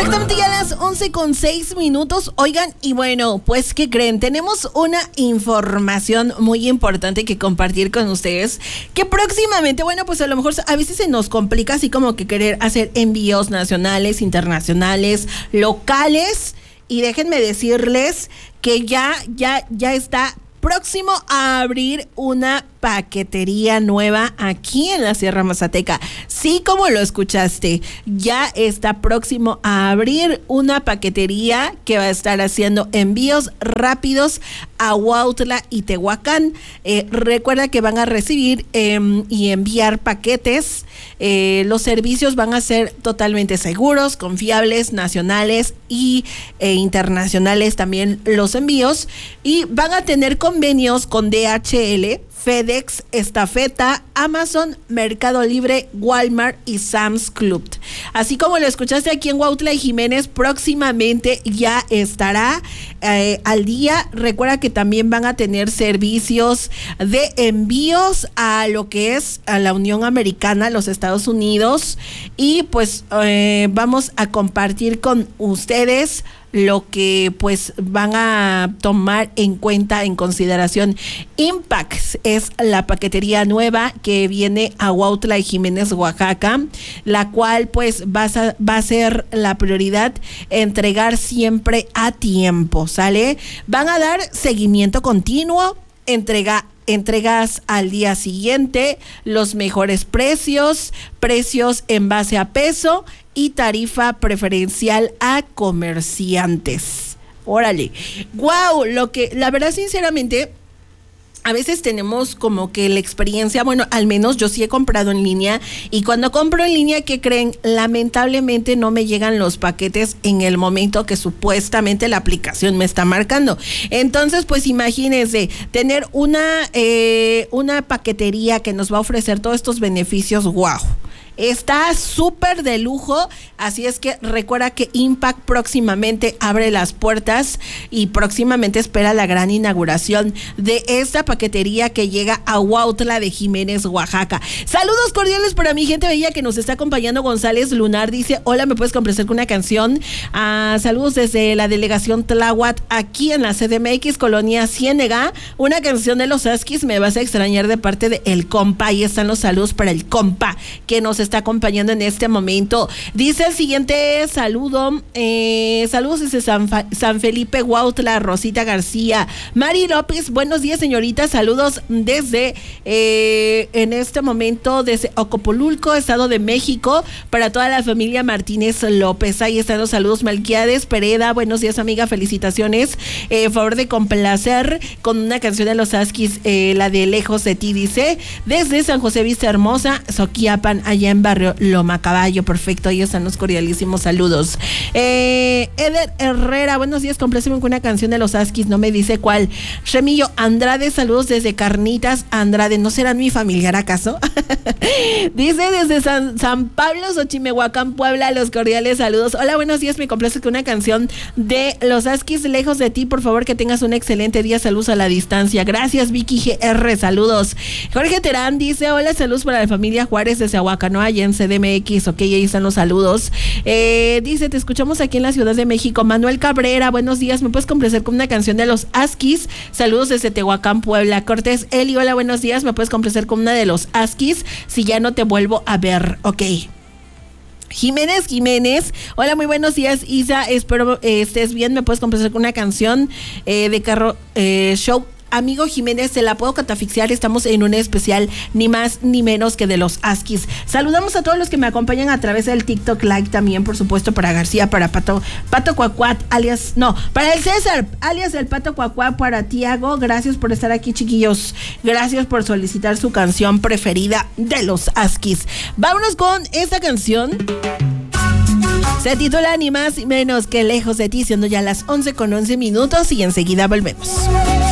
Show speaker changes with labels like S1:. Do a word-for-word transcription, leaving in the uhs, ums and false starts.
S1: Exactamente ya a las once con seis minutos. Oigan, y bueno, pues ¿qué creen? Tenemos una información muy importante que compartir con ustedes, que próximamente, bueno, pues a lo mejor a veces se nos complica así como que querer hacer envíos nacionales, internacionales, locales, y déjenme decirles que ya, ya, ya está próximo a abrir una paquetería nueva aquí en la Sierra Mazateca. Sí, como lo escuchaste, ya está próximo a abrir una paquetería que va a estar haciendo envíos rápidos a Huautla y Tehuacán. Eh, recuerda que van a recibir eh, y enviar paquetes. Eh, los servicios van a ser totalmente seguros, confiables, nacionales y eh, internacionales también los envíos, y van a tener convenios con D H L, FedEx, Estafeta, Amazon, Mercado Libre, Walmart y Sam's Club. Así como lo escuchaste aquí en Huautla y Jiménez, próximamente ya estará eh, al día. Recuerda que también van a tener servicios de envíos a lo que es a la Unión Americana, los Estados Unidos, y pues eh, vamos a compartir con ustedes lo que pues van a tomar en cuenta, en consideración. Impact es la paquetería nueva que viene a Huautla y Jiménez, Oaxaca, la cual pues va a, va a ser la prioridad entregar siempre a tiempo, ¿sale? Van a dar seguimiento continuo, entrega entregas al día siguiente, los mejores precios, precios en base a peso y tarifa preferencial a comerciantes. Órale, wow, lo que, la verdad, sinceramente, a veces tenemos como que la experiencia, bueno, al menos yo sí he comprado en línea, y cuando compro en línea, ¿qué creen? Lamentablemente no me llegan los paquetes en el momento que supuestamente la aplicación me está marcando. Entonces, pues imagínense, tener una, eh, una paquetería que nos va a ofrecer todos estos beneficios, wow. Está súper de lujo, así es que recuerda que Impact próximamente abre las puertas y próximamente espera la gran inauguración de esta paquetería que llega a Huautla de Jiménez, Oaxaca. Saludos cordiales para mi gente bella que nos está acompañando. González Lunar dice, hola, ¿me puedes complacer con una canción? Ah, saludos desde la delegación Tláhuac, aquí en la C D M X, Colonia Ciénega. Una canción de los Askis, me vas a extrañar, de parte de El Compa. Ahí están los saludos para El Compa, que nos está acompañando en este momento. Dice el siguiente saludo, eh, saludos desde San, Fa- San Felipe, Huautla, Rosita García. Mari López, buenos días, señorita, saludos desde eh, en este momento desde Ocopolulco, Estado de México, para toda la familia Martínez López. Ahí están los saludos. Melquiades Pereda, buenos días, amiga, felicitaciones, eh, favor de complacer con una canción de los Askis, eh, la de Lejos de Ti, dice, desde San José Vista Hermosa, Soquiapan, allá en barrio Loma Caballo. Perfecto, ahí están los cordialísimos saludos. eh, Eder Herrera, buenos días, compléceme con una canción de los Askis, no me dice cuál. Remillo Andrade, saludos desde Carnitas Andrade, ¿no serán mi familiar acaso? Dice desde San, San Pablo, Xochimehuacán, Puebla, los cordiales saludos. Hola, buenos días, me complace con una canción de los Askis, Lejos de Ti, por favor, que tengas un excelente día, saludos a la distancia. Gracias, Vicky G R, saludos. Jorge Terán dice, hola, saludos para la familia Juárez de Zahuacano, allá en C D M X, ok, ahí están los saludos. Eh, dice, te escuchamos aquí en la Ciudad de México. Manuel Cabrera, buenos días, ¿me puedes complacer con una canción de los Askis? Saludos desde Tehuacán, Puebla. Cortés Eli, hola, buenos días, ¿me puedes complacer con una de los Askis? Si ya no te vuelvo a ver, ok. Jiménez Jiménez, hola, muy buenos días, Isa, espero eh, estés bien, ¿me puedes complacer con una canción eh, de Carro eh, Show? Amigo Jiménez, se la puedo catafixiar, estamos en un especial ni más ni menos que de los Askis. Saludamos a todos los que me acompañan a través del TikTok Live también, por supuesto, para García, para Pato, Pato Cuacuat, alias, no, para el César, alias el Pato Cuacuat, para Tiago, gracias por estar aquí, chiquillos, gracias por solicitar su canción preferida de los Askis. Vámonos con esta canción. Se titula ni más ni menos que Lejos de Ti, siendo ya las once con once minutos, y enseguida volvemos.